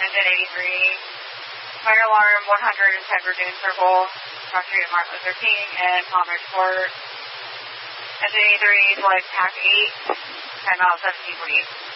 engine 83. Fire alarm 110 Virginia Circle, cross street of Martin Luther King and Palmer's Court. Engine 83, select TAC 8, time out 1748.